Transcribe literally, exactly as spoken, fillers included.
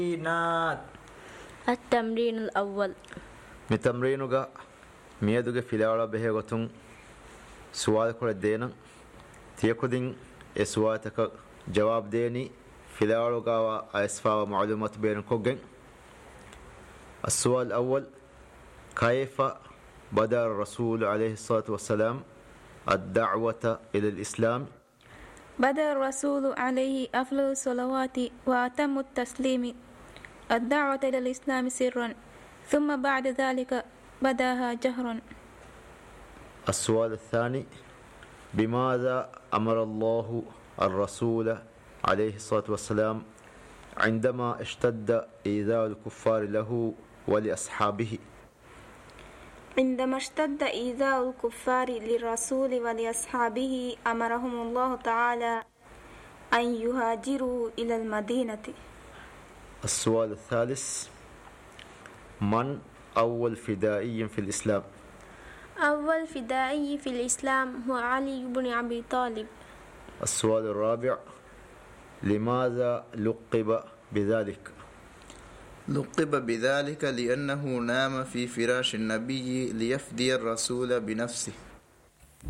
التمرين الأول متمرينك ميدوك في الأولى بهيغتون سؤال كل دينا تيكودين سؤالك جواب ديني في الأولى وأسفا معلومات بين كوجن. السؤال الأول: كيف بدأ الرسول عليه الصلاة والسلام الدعوة إلى الإسلام؟ بدأ الرسول عليه أفضل الصلوات وأتم التسليم الدعوة إلى الإسلام سرا، ثم بعد ذلك بدأها جهرا. السؤال الثاني: بماذا أمر الله الرسول عليه الصلاة والسلام عندما اشتد إيذاء الكفار له ولأصحابه؟ عندما اشتد إيذاء الكفار للرسول ولأصحابه أمرهم الله تعالى أن يهاجروا إلى المدينة. السؤال الثالث: من أول فدائي في الإسلام؟ أول فدائي في الإسلام هو علي بن أبي طالب. السؤال الرابع: لماذا لقب بذلك؟ لقب بذلك لأنه نام في فراش النبي ليفدي الرسول بنفسه.